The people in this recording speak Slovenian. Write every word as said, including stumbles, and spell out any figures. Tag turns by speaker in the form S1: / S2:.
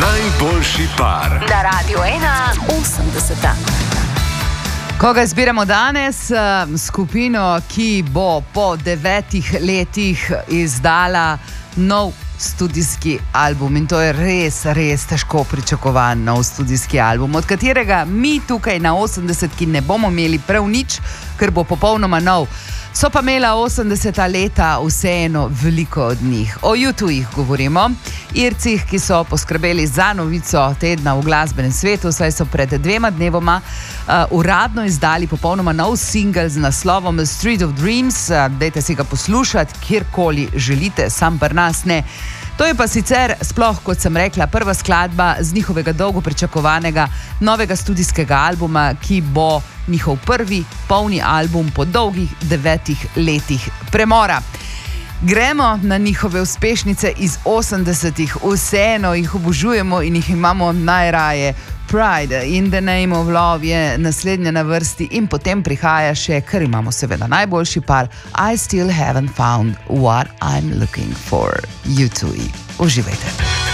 S1: Najboljši par.
S2: Na Radiu ena osemdeseta.
S3: Koga izbiramo danes? Skupino, ki bo po devetih letih izdala nov studijski album. In to je res, res težko pričakovan nov studijski album, od katerega mi tukaj na osemdesetki ne bomo imeli prav nič, ker bo popolnoma nov. So pa imela osemdeseta leta vseeno veliko od njih. O U dva govorimo, Ircih, ki so poskrbeli za novico tedna v glasbenem svetu, saj so pred dvema dnevoma uh, uradno izdali popolnoma nov singel z naslovom Street of Dreams. Uh, dajte si ga poslušati, kjerkoli želite, sam pri nas ne. To je pa sicer sploh, kot sem rekla, prva skladba z njihovega dolgo pričakovanega novega studijskega albuma, ki bo njihov prvi polni album po dolgih devetih letih premora. Gremo na njihove uspešnice iz osemdesetih, vseeno jih obožujemo in jih imamo najraje. Pride in the Name of Love je naslednja na vrsti in potem prihaja še, ker imamo seveda najboljši par, I Still Haven't Found What I'm Looking For. U dva. Uživajte.